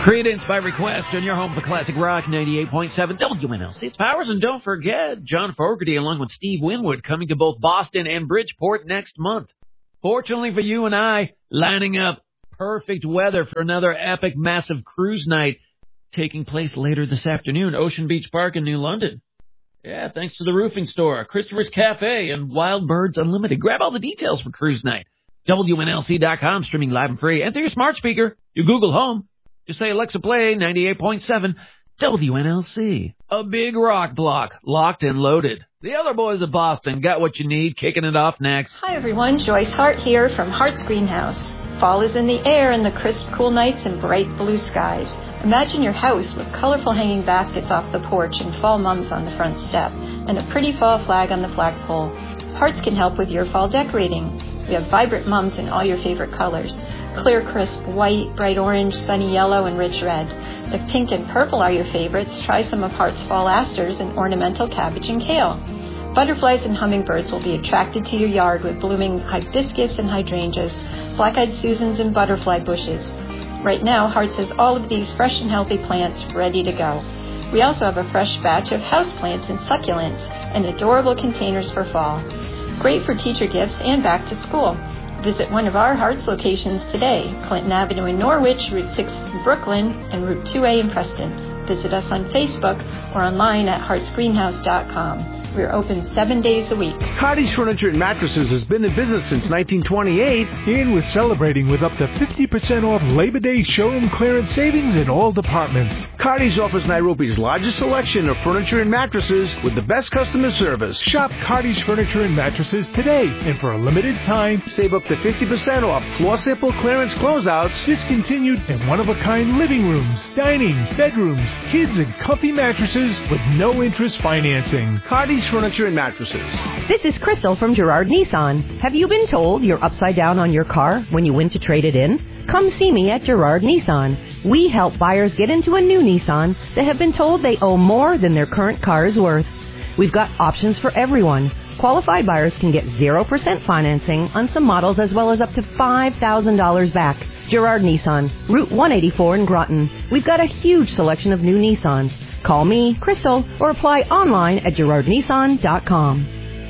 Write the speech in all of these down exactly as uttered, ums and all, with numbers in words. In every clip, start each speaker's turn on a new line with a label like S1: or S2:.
S1: Credence by request on your home for classic rock, ninety-eight point seven W N L C. It's Powers, and don't forget, John Fogerty along with Steve Winwood coming to both Boston and Bridgeport next month. Fortunately for you and I, lining up perfect weather for another epic, massive cruise night taking place later this afternoon, Ocean Beach Park in New London. Yeah, thanks to the roofing store, Christopher's Cafe, and Wild Birds Unlimited. Grab all the details for cruise night. W N L C dot com, streaming live and free. Enter your smart speaker, your Google Home. Just say, Alexa, play ninety-eight point seven W N L C. A big rock block, locked and loaded. The other boys of Boston got what you need. Kicking it off next.
S2: Hi, everyone. Joyce Hart here from Hart's Greenhouse. Fall is in the air and the crisp, cool nights and bright blue skies. Imagine your house with colorful hanging baskets off the porch and fall mums on the front step and a pretty fall flag on the flagpole. Hart's can help with your fall decorating. We have vibrant mums in all your favorite colors. Clear, crisp white, bright orange, sunny yellow, and rich red. If pink and purple are your favorites, try some of Hart's fall asters and ornamental cabbage and kale. Butterflies and hummingbirds will be attracted to your yard with blooming hibiscus and hydrangeas, black-eyed Susans and butterfly bushes. Right now, Hart's has all of these fresh and healthy plants ready to go. We also have a fresh batch of houseplants and succulents and adorable containers for fall. Great for teacher gifts and back to school. Visit one of our Hart's locations today, Clinton Avenue in Norwich, Route six in Brooklyn, and Route two A in Preston. Visit us on Facebook or online at harts greenhouse dot com. We're open seven days a week.
S3: Cotty's Furniture and Mattresses has been in business since nineteen twenty-eight.
S4: And we're celebrating with up to fifty percent off Labor Day showroom clearance savings in all departments.
S3: Cotty's offers Nairobi's largest selection of furniture and mattresses with the best customer service.
S4: Shop Cotty's Furniture and Mattresses today, and for a limited time,
S3: save up to fifty percent off floor sample clearance closeouts,
S4: discontinued and one-of-a-kind living rooms, dining, bedrooms, kids and comfy mattresses with no interest financing.
S3: Cotty's Furniture and Mattresses.
S5: This is Crystal from Girard Nissan. Have you been told you're upside down on your car when you went to trade it in? Come see me at Girard Nissan. We help buyers get into a new Nissan that have been told they owe more than their current car is worth. We've got options for everyone. Qualified buyers can get zero percent financing on some models as well as up to five thousand dollars back. Girard Nissan, Route one eighty-four in Groton. We've got a huge selection of new Nissans. Call me, Crystal, or apply online at girard nissan dot com.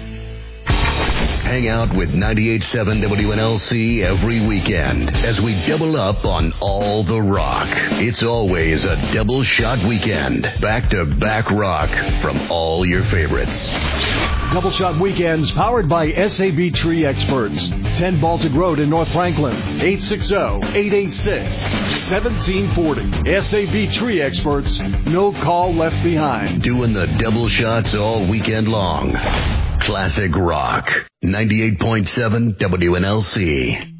S6: Hang out with ninety-eight point seven W N L C every weekend as we double up on all the rock. It's always a double shot weekend. Back-to-back rock from all your favorites.
S7: Double Shot Weekends powered by S A B Tree Experts. ten Baltic Road in North Franklin. eight six zero, eight eight six, one seven four zero. S A B Tree Experts. No call left behind.
S6: Doing the double shots all weekend long. Classic rock. ninety-eight point seven W N L C.